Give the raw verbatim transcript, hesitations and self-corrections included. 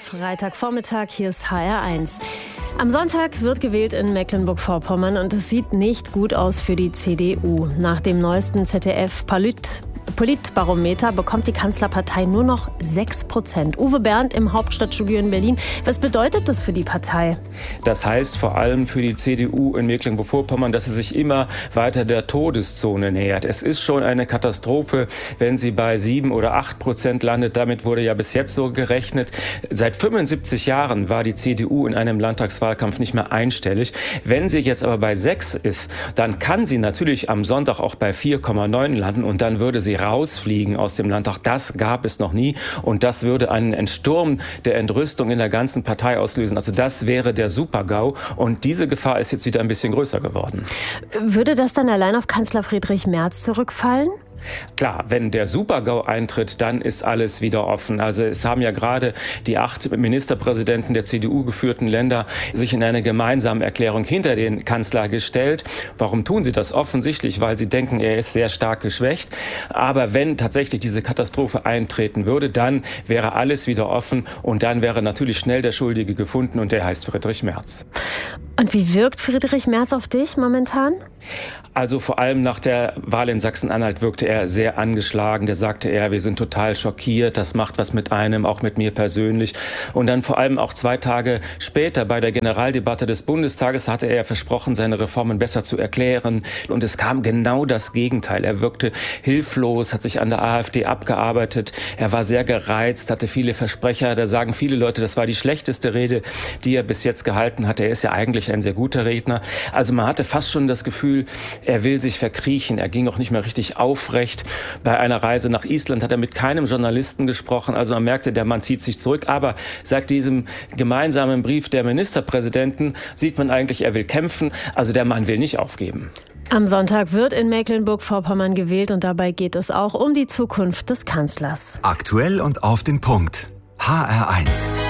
Freitagvormittag, hier ist H R eins. Am Sonntag wird gewählt in Mecklenburg-Vorpommern und es sieht nicht gut aus für die C D U. Nach dem neuesten Z D F-Polit- Politbarometer bekommt die Kanzlerpartei nur noch sechs Prozent. Uwe Bernd im Hauptstadtstudio in Berlin. Was bedeutet das für die Partei? Das heißt vor allem für die C D U in Mecklenburg-Vorpommern, dass sie sich immer weiter der Todeszone nähert. Es ist schon eine Katastrophe, wenn sie bei sieben oder acht Prozent landet. Damit wurde ja bis jetzt so gerechnet. Seit fünfundsiebzig Jahren war die C D U in einem Landtagswahlkampf nicht mehr einstellig. Wenn sie jetzt aber bei sechs ist, dann kann sie natürlich am Sonntag auch bei vier Komma neun landen und dann würde sie rausfliegen aus dem Landtag. Das gab es noch nie und das würde einen Entsturm der Entrüstung in der ganzen Partei auslösen. Also das wäre der Super-GAU und diese Gefahr ist jetzt wieder ein bisschen größer geworden. Würde das dann allein auf Kanzler Friedrich Merz zurückfallen? Klar, wenn der Super-GAU eintritt, dann ist alles wieder offen. Also es haben ja gerade die acht Ministerpräsidenten der C D U geführten Länder sich in einer gemeinsamen Erklärung hinter den Kanzler gestellt. Warum tun sie das? Offensichtlich, weil sie denken, er ist sehr stark geschwächt. Aber wenn tatsächlich diese Katastrophe eintreten würde, dann wäre alles wieder offen und dann wäre natürlich schnell der Schuldige gefunden und der heißt Friedrich Merz. Und wie wirkt Friedrich Merz auf dich momentan? Also vor allem nach der Wahl in Sachsen-Anhalt wirkte er sehr angeschlagen. Der sagte er, wir sind total schockiert, das macht was mit einem, auch mit mir persönlich. Und dann vor allem auch zwei Tage später bei der Generaldebatte des Bundestages hatte er versprochen, seine Reformen besser zu erklären. Und es kam genau das Gegenteil. Er wirkte hilflos, hat sich an der AfD abgearbeitet. Er war sehr gereizt, hatte viele Versprecher. Da sagen viele Leute, das war die schlechteste Rede, die er bis jetzt gehalten hat. Er ist ja eigentlich ein sehr guter Redner. Also man hatte fast schon das Gefühl, er will sich verkriechen. Er ging auch nicht mehr richtig aufrecht. Bei einer Reise nach Island hat er mit keinem Journalisten gesprochen. Also man merkte, der Mann zieht sich zurück. Aber seit diesem gemeinsamen Brief der Ministerpräsidenten sieht man eigentlich, er will kämpfen. Also der Mann will nicht aufgeben. Am Sonntag wird in Mecklenburg-Vorpommern gewählt und dabei geht es auch um die Zukunft des Kanzlers. Aktuell und auf den Punkt. H R eins.